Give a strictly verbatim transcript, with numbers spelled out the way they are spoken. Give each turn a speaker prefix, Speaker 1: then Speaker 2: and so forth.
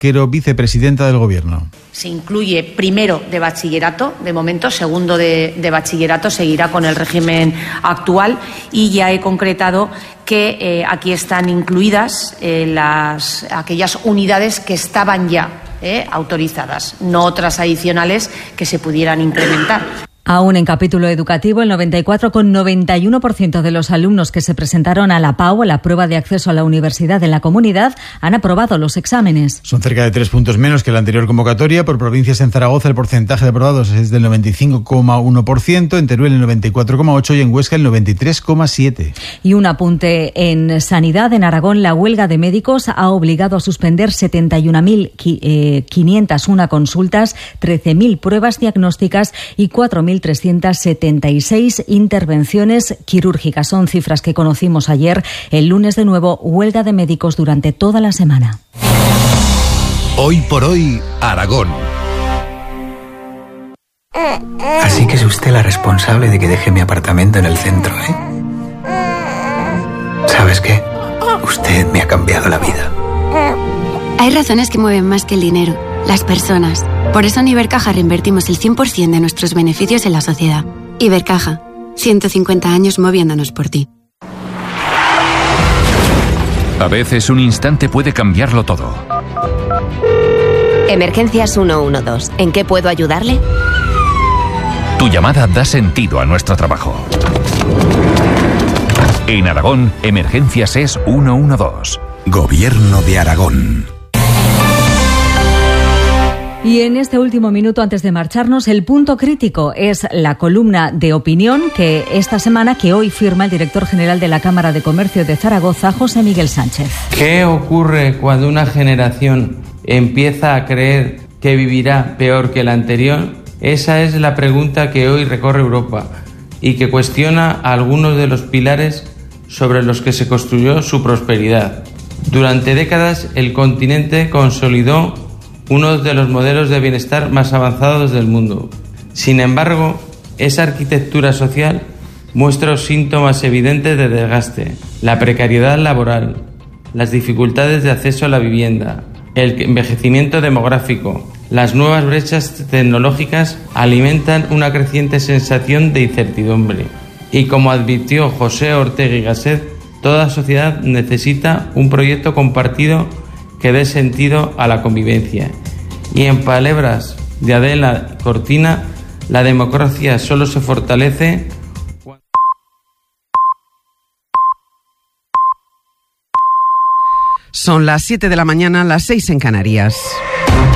Speaker 1: Quero, vicepresidenta del Gobierno.
Speaker 2: Se incluye primero de bachillerato, de momento, segundo de, de bachillerato, seguirá con el régimen actual, y ya he concretado que eh, aquí están incluidas eh, las, aquellas unidades que estaban ya eh, autorizadas, no otras adicionales que se pudieran incrementar.
Speaker 3: Aún en capítulo educativo, el noventa y cuatro coma noventa y uno por ciento de los alumnos que se presentaron a la PAU, la prueba de acceso a la universidad en la comunidad, han aprobado los exámenes.
Speaker 1: Son cerca de tres puntos menos que la anterior convocatoria. Por provincias, en Zaragoza el porcentaje de aprobados es del noventa y cinco coma uno por ciento, en Teruel el noventa y cuatro coma ocho por ciento y en Huesca el noventa y tres coma siete por ciento.
Speaker 3: Y un apunte en sanidad. En Aragón, la huelga de médicos ha obligado a suspender setenta y una mil quinientas una consultas, trece mil pruebas diagnósticas y cuatro mil trescientas setenta y seis intervenciones quirúrgicas. Son cifras que conocimos ayer. El lunes, de nuevo, huelga de médicos durante toda la semana.
Speaker 4: Hoy por hoy, Aragón.
Speaker 5: Así que es usted la responsable de que deje mi apartamento en el centro, ¿eh? ¿Sabes qué? Usted me ha cambiado la vida.
Speaker 6: Hay razones que mueven más que el dinero, las personas. Por eso en Ibercaja reinvertimos el cien por ciento de nuestros beneficios en la sociedad. Ibercaja, ciento cincuenta años moviéndonos por ti.
Speaker 7: A veces un instante puede cambiarlo todo.
Speaker 8: Emergencias ciento doce. ¿En qué puedo ayudarle?
Speaker 7: Tu llamada da sentido a nuestro trabajo. En Aragón, Emergencias es ciento doce.
Speaker 4: Gobierno de Aragón.
Speaker 3: Y en este último minuto, antes de marcharnos, el punto crítico es la columna de opinión que esta semana, que hoy firma el director general de la Cámara de Comercio de Zaragoza, José Miguel Sánchez.
Speaker 9: ¿Qué ocurre cuando una generación empieza a creer que vivirá peor que la anterior? Esa es la pregunta que hoy recorre Europa y que cuestiona algunos de los pilares sobre los que se construyó su prosperidad. Durante décadas, el continente consolidó uno de los modelos de bienestar más avanzados del mundo. Sin embargo, esa arquitectura social muestra síntomas evidentes de desgaste: la precariedad laboral, las dificultades de acceso a la vivienda, el envejecimiento demográfico. Las nuevas brechas tecnológicas alimentan una creciente sensación de incertidumbre. Y como advirtió José Ortega y Gasset, toda sociedad necesita un proyecto compartido que dé sentido a la convivencia. Y en palabras de Adela Cortina, la democracia solo se fortalece cuando...
Speaker 10: Son las siete de la mañana, las seis en Canarias.